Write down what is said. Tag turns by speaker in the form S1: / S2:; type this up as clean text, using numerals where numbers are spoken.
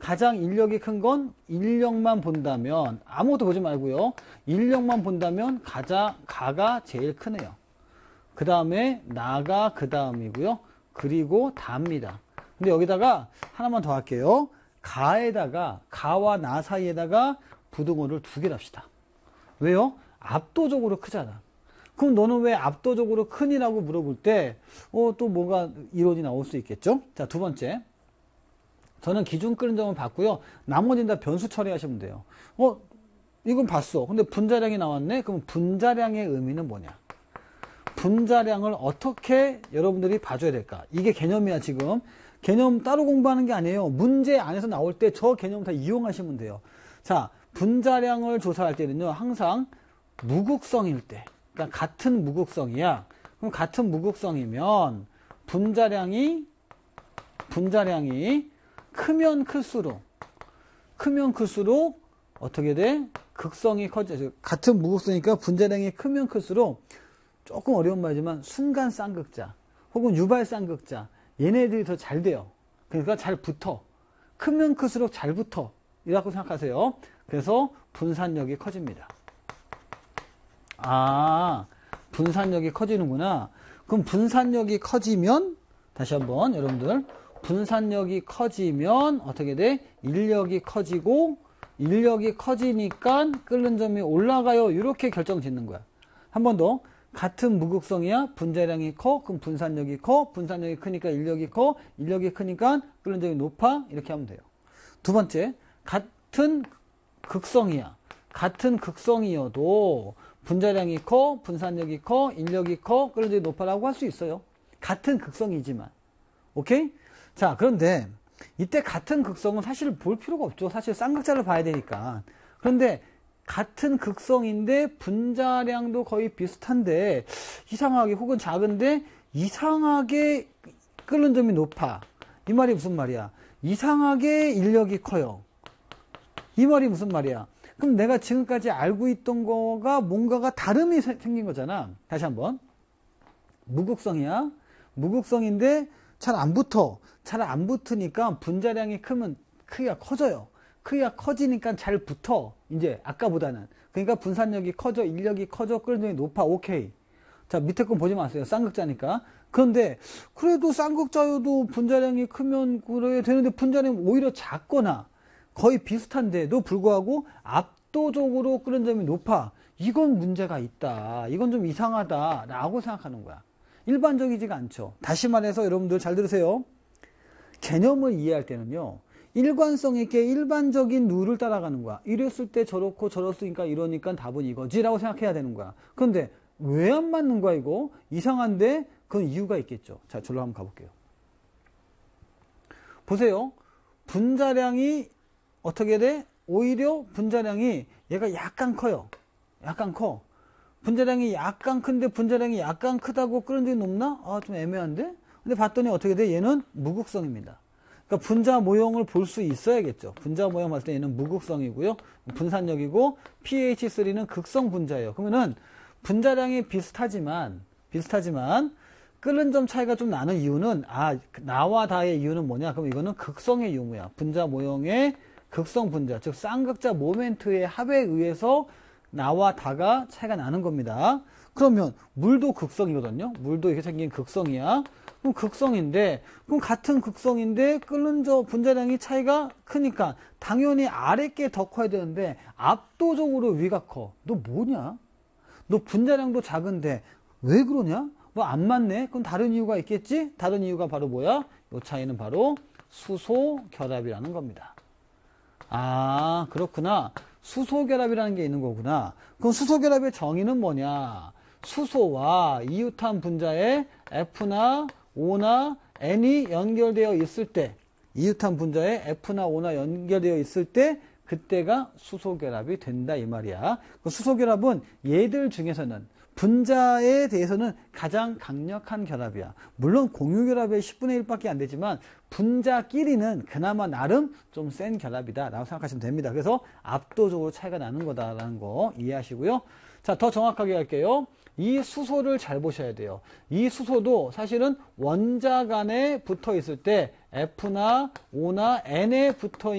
S1: 가장 인력이 큰 건 인력만 본다면 아무것도 보지 말고요. 인력만 본다면 가가 제일 크네요. 그 다음에 나가 그 다음이고요. 그리고 다입니다. 근데 여기다가 하나만 더 할게요. 가와 나 사이에다가 부등호를 2개를 합시다. 왜요? 압도적으로 크잖아. 그럼 너는 왜 압도적으로 큰이라고 물어볼 때 또 뭐가 이론이 나올 수 있겠죠? 자, 두 번째. 저는 기준 끄는 점은 봤고요. 나머지는 다 변수 처리하시면 돼요. 이건 봤어. 근데 분자량이 나왔네? 그럼 분자량의 의미는 뭐냐? 분자량을 어떻게 여러분들이 봐줘야 될까? 이게 개념이야, 지금. 개념 따로 공부하는 게 아니에요. 문제 안에서 나올 때 저 개념 다 이용하시면 돼요. 자, 분자량을 조사할 때는요, 항상 무극성일 때, 그러니까 같은 무극성이야. 그럼 같은 무극성이면 분자량이 크면 클수록 어떻게 돼? 극성이 커져. 같은 무극성이니까 분자량이 크면 클수록 조금 어려운 말이지만 순간 쌍극자 혹은 유발 쌍극자 얘네들이 더 잘 돼요. 그러니까 잘 붙어. 크면 클수록 잘 붙어. 이라고 생각하세요. 그래서 분산력이 커집니다. 아, 분산력이 커지는구나. 그럼 분산력이 커지면 다시 한번 여러분들 분산력이 커지면 어떻게 돼? 인력이 커지고 인력이 커지니까 끓는 점이 올라가요. 이렇게 결정 짓는 거야. 한 번 더. 같은 무극성이야. 분자량이 커. 그럼 분산력이 커. 분산력이 크니까 인력이 커. 인력이 크니까 끓는 점이 높아. 이렇게 하면 돼요. 두 번째. 같은 극성이야. 같은 극성이어도 분자량이 커. 분산력이 커. 인력이 커. 끓는 점이 높아라고 할 수 있어요. 같은 극성이지만. 오케이? 자, 그런데 이때 같은 극성은 사실 볼 필요가 없죠. 사실 쌍극자를 봐야 되니까. 그런데 같은 극성인데 분자량도 거의 비슷한데 이상하게 혹은 작은데 이상하게 끓는 점이 높아. 이 말이 무슨 말이야? 이상하게 인력이 커요. 이 말이 무슨 말이야? 그럼 내가 지금까지 알고 있던 거가 뭔가가 다름이 생긴 거잖아. 다시 한번. 무극성이야. 무극성인데 잘 안 붙어. 잘 안 붙으니까 분자량이 크면 크기가 커져요. 크기가 커지니까 잘 붙어. 이제 아까보다는. 그러니까 분산력이 커져, 인력이 커져, 끓는 점이 높아. 오케이. 자, 밑에 건 보지 마세요. 쌍극자니까. 그런데 그래도 쌍극자여도 분자량이 크면 그래야 되는데 분자량이 오히려 작거나 거의 비슷한데도 불구하고 압도적으로 끓는 점이 높아. 이건 문제가 있다. 이건 좀 이상하다. 라고 생각하는 거야. 일반적이지가 않죠. 다시 말해서 여러분들 잘 들으세요. 개념을 이해할 때는요. 일관성 있게 일반적인 룰을 따라가는 거야. 이랬을 때 저렇고 저렇으니까 이러니까 답은 이거지 라고 생각해야 되는 거야. 그런데 왜 안 맞는 거야 이거? 이상한데 그건 이유가 있겠죠. 자, 저로 한번 가볼게요. 보세요. 분자량이 어떻게 돼? 오히려 분자량이 얘가 약간 커요. 약간 커. 분자량이 약간 큰데 분자량이 약간 크다고 끓는 점이 높나? 아, 좀 애매한데? 근데 봤더니 어떻게 돼? 얘는 무극성입니다. 그러니까 분자 모형을 볼 수 있어야겠죠. 분자 모형 봤을 때 얘는 무극성이고요. 분산력이고 pH3는 극성 분자예요. 그러면은 분자량이 비슷하지만 끓는 점 차이가 좀 나는 이유는 나와 다의 이유는 뭐냐? 그럼 이거는 극성의 유무야. 분자 모형의 극성 분자, 즉 쌍극자 모멘트의 합에 의해서 나와 다가 차이가 나는 겁니다. 그러면 물도 극성이거든요. 물도 이렇게 생긴 극성이야. 그럼 극성인데, 그럼 같은 극성인데 끓는 저 분자량이 차이가 크니까 당연히 아래 게 더 커야 되는데 압도적으로 위가 커. 너 뭐냐? 너 분자량도 작은데 왜 그러냐? 너 안 맞네? 그럼 다른 이유가 있겠지? 다른 이유가 바로 뭐야? 이 차이는 바로 수소 결합이라는 겁니다. 아, 그렇구나. 수소 결합이라는 게 있는 거구나. 그럼 수소 결합의 정의는 뭐냐? 수소와 이유탄 분자에 F나 O나 N이 연결되어 있을 때, 이유탄 분자에 F나 O나 연결되어 있을 때 그때가 수소 결합이 된다 이 말이야. 그 수소 결합은 얘들 중에서는 분자에 대해서는 가장 강력한 결합이야. 물론 공유 결합의 10분의 1밖에 안 되지만 분자끼리는 그나마 나름 좀 센 결합이다 라고 생각하시면 됩니다. 그래서 압도적으로 차이가 나는 거다라는 거 이해하시고요. 자, 더 정확하게 할게요. 이 수소를 잘 보셔야 돼요. 이 수소도 사실은 원자 간에 붙어 있을 때 F나 O나 N에 붙어